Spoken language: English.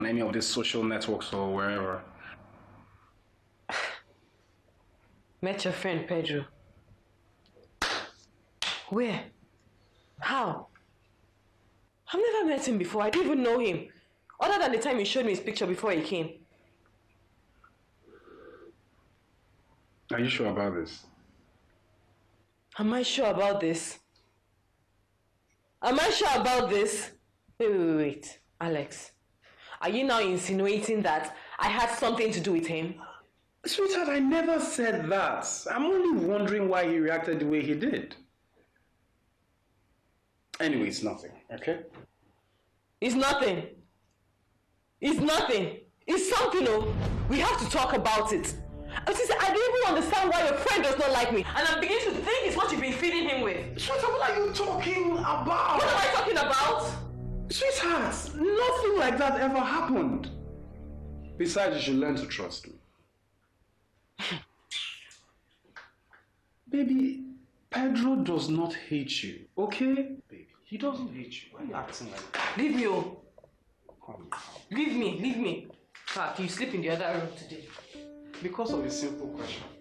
any of these social networks or wherever. Met your friend Pedro. Where? How? I've never met him before. I didn't even know him. Other than the time he showed me his picture before he came. Are you sure about this? Am I sure about this? Am I sure about this? Wait. Alex. Are you now insinuating that I had something to do with him? Sweetheart, I never said that. I'm only wondering why he reacted the way he did. Anyway, it's nothing, okay? It's nothing. It's nothing. It's something, oh. We have to talk about it. I don't even understand why your friend does not like me. And I'm beginning to think it's what you've been feeding him with. Sweetheart, what are you talking about? What am I talking about? Sweetheart, nothing like that ever happened. Besides, you should learn to trust me. Baby, Pedro does not hate you, okay? Baby, he doesn't hate you. Why are you acting like that? Leave me, oh. Leave me. In fact, you sleep in the other room today. Because of a simple question.